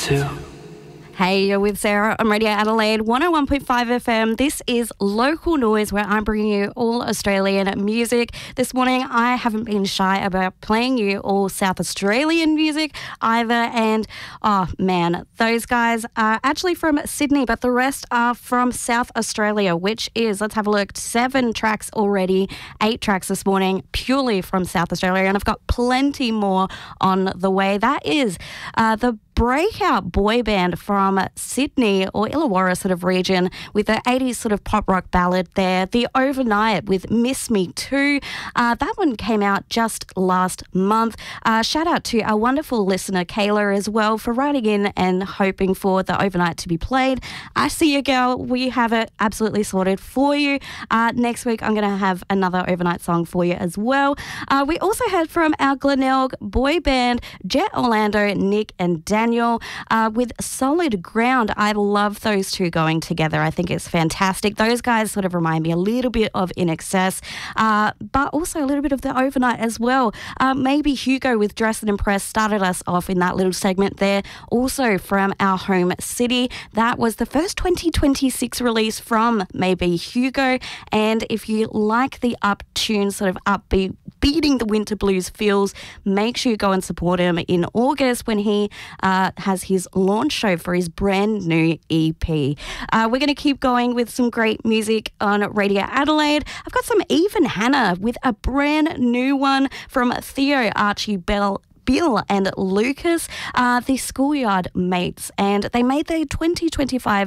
too. Hey, you're with Sarah on Radio Adelaide 101.5 FM. This is Local Noise, where I'm bringing you all Australian music. This morning, I haven't been shy about playing you all South Australian music either. And, oh man, those guys are actually from Sydney, but the rest are from South Australia, which is, let's have a look, 7 tracks already, 8 tracks this morning, purely from South Australia. And I've got plenty more on the way. That is the breakout boy band from Sydney or Illawarra sort of region with the 80s sort of pop rock ballad there. The Overnight with Miss Me Too. That one came out just last month. Shout out to our wonderful listener Kayla as well for writing in and hoping for the Overnight to be played. I see you, girl. We have it absolutely sorted for you. Next week I'm going to have another Overnight song for you as well. We also heard from our Glenelg boy band Jet Orlando, Nick and Daniel with Solid Ground. I love those two going together. I think it's fantastic. Those guys sort of remind me a little bit of In Excess, but also a little bit of the Overnight as well. Maybe Hugo with Dress and Impress started us off in that little segment there. Also from our home city. That was the first 2026 release from Maybe Hugo. And if you like the up-tune, sort of upbeat, beating the winter blues feels, make sure you go and support him in August when he has his launch show for his brand new EP. We're going to keep going with some great music on Radio Adelaide. I've got some Even Hannah with a brand new one from Theo, Archie, Bill and Lucas, the Schoolyard Mates, and they made their 2025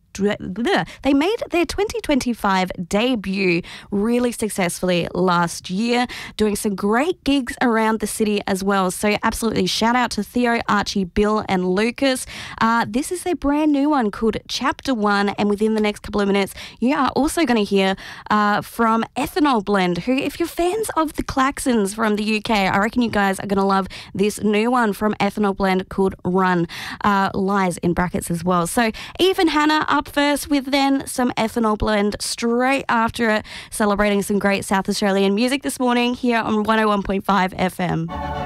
debut really successfully last year, doing some great gigs around the city as well. So absolutely shout out to Theo, Archie, Bill and Lucas. This is their brand new one called Chapter 1, and within the next couple of minutes you are also going to hear from Ethanol Blend, who, if you're fans of the Klaxons from the UK, I reckon you guys are going to love this new one from Ethanol Blend called Run, Lies in brackets as well. So Even Hannah up first, with then some Ethanol Blend straight after it, celebrating some great South Australian music this morning here on 101.5 FM.